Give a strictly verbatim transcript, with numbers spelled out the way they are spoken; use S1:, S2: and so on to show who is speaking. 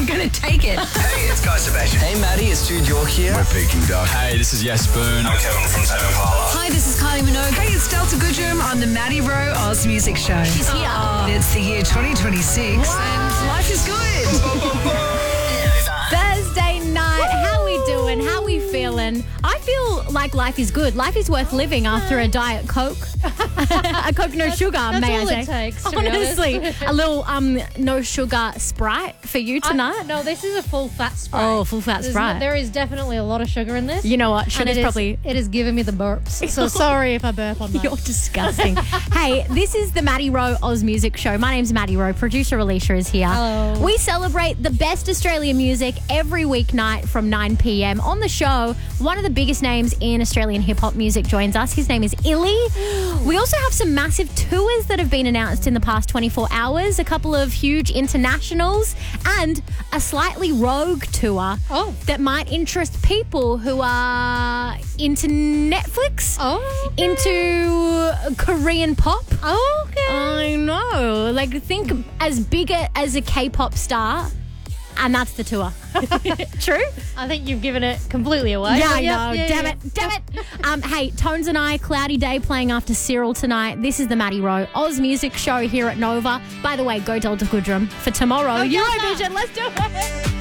S1: I'm going to take it.
S2: Hey, it's Guy Sebastian.
S3: Hey, Maddie, it's Jude York here.
S4: We're Peking Duck.
S5: Hey, this is Yes Spoon.
S4: I'm Kevin from Tame Impala.
S1: Hi, this is Kylie Minogue. Hey, it's Delta Goodrum on the Maddie Rowe Oz Music Show.
S6: She's here.
S1: It's the year twenty twenty-six and life is good.
S6: Thursday night. How we doing? How we feeling? I feel like life is good. Life is worth living after a Diet Coke. A Coke no sugar,
S7: That's
S6: may
S7: all
S6: I say.
S7: it takes, to be
S6: Honestly,
S7: honest.
S6: a little um no sugar Sprite for you tonight.
S7: I, no, this is a full fat Sprite.
S6: Oh, full fat
S7: There's
S6: Sprite.
S7: no- there is definitely a lot of sugar in this.
S6: You know what?
S7: And
S6: Sugar's
S7: it is-
S6: probably...
S7: It is giving me the burps. So sorry if I burp on that.
S6: You're disgusting. Hey, this is the Maddie Rowe Oz Music Show. My name's Maddie Rowe. Producer Alicia is here.
S7: Hello.
S6: We celebrate the best Australian music every weeknight from nine p.m. On the show, one of the biggest names in Australian hip-hop music joins us. His name is Illy. We also have some massive tours that have been announced in the past twenty-four hours, a couple of huge internationals, and a slightly rogue tour
S7: Oh.
S6: that might interest people who are into Netflix,
S7: Oh, okay.
S6: into Korean pop.
S7: Oh, okay.
S6: I know. Like, think as big a, as a K-pop star, and that's the tour. True?
S7: I think you've given it completely away.
S6: Yeah,
S7: but
S6: I
S7: yep,
S6: know.
S7: yeah,
S6: Damn
S7: yeah.
S6: it. Damn it. Um, hey, Tones and I, cloudy day playing after Cyril tonight. This is the Maddie Rowe Oz Music Show here at Nova. By the way, go Delta Goodrum for tomorrow.
S7: Go
S6: Eurovision.
S7: Delta.
S6: Let's do it.